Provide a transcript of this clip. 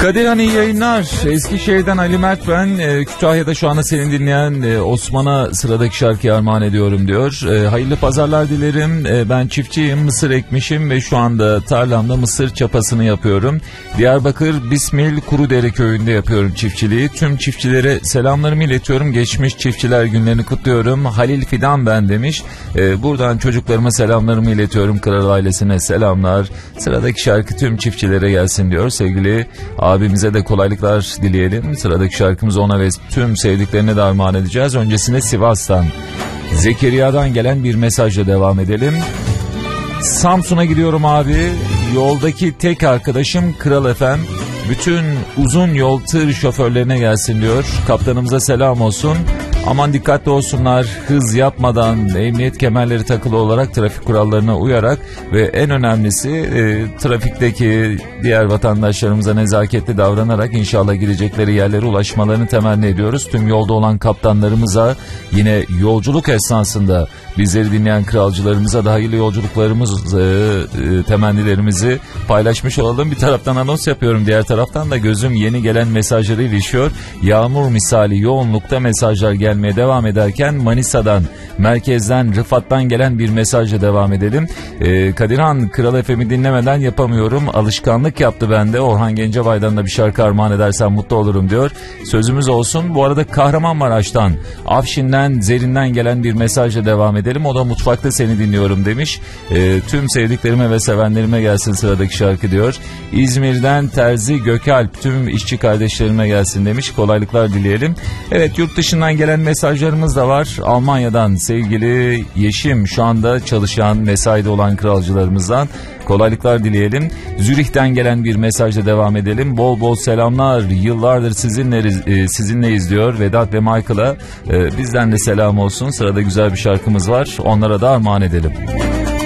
Kadir iyi yayınlar. Eskişehir'den Ali Mert ben. Kütahya'da şu anda seni dinleyen Osman'a sıradaki şarkıyı armağan ediyorum diyor. Hayırlı pazarlar dilerim. Ben çiftçiyim, mısır ekmişim ve şu anda tarlamda mısır çapasını yapıyorum. Diyarbakır Bismil Kurudere köyünde yapıyorum çiftçiliği. Tüm çiftçilere selamlarımı iletiyorum. Geçmiş çiftçiler günlerini kutluyorum. Halil Fidan ben demiş. Buradan çocuklarıma selamlarımı iletiyorum. Kral ailesine selamlar. Sıradaki şarkı tüm çiftçilere gelsin diyor. Sevgili abimize de kolaylıklar dileyelim. Sıradaki şarkımızı ona ve tüm sevdiklerine de armağan edeceğiz. Öncesinde Sivas'tan Zekeriya'dan gelen bir mesajla devam edelim. Samsun'a gidiyorum abi. Yoldaki tek arkadaşım Kral FM. Bütün uzun yol tır şoförlerine gelsin diyor. Kaptanımıza selam olsun. Aman dikkatli olsunlar, hız yapmadan, emniyet kemerleri takılı olarak, trafik kurallarına uyarak ve en önemlisi trafikteki diğer vatandaşlarımıza nezaketli davranarak inşallah gidecekleri yerlere ulaşmalarını temenni ediyoruz. Tüm yolda olan kaptanlarımıza, yine yolculuk esnasında bizleri dinleyen kralcılarımıza da hayırlı yolculuklarımız temennilerimizi paylaşmış olalım. Bir taraftan anons yapıyorum, diğer taraftan da gözüm yeni gelen mesajları ilişiyor. Yağmur misali yoğunlukta mesajlar gelmeye devam ederken Manisa'dan, merkezden, Rıfat'tan gelen bir mesajla devam edelim. Kadirhan, Kral FM'i dinlemeden yapamıyorum. Alışkanlık yaptı bende. Orhan Gencebay'dan da bir şarkı armağan edersen mutlu olurum diyor. Sözümüz olsun. Bu arada Kahramanmaraş'tan, Afşin'den, Zerin'den gelen bir mesajla devam edelim. O da mutfakta seni dinliyorum demiş. Tüm sevdiklerime ve sevenlerime gelsin sıradaki şarkı diyor. İzmir'den Terzi Gökalp, tüm işçi kardeşlerime gelsin demiş. Kolaylıklar dileyelim. Evet, yurt dışından gelen mesajlarımız da var. Almanya'dan sevgili Yeşim, şu anda çalışan, mesaide olan kralcılarımızdan kolaylıklar dileyelim. Zürih'ten gelen bir mesajla devam edelim. Bol bol selamlar. Yıllardır sizinleyiz diyor Vedat ve Michael'a. Bizden de selam olsun. Sırada güzel bir şarkımız var. Onlara da armağan edelim.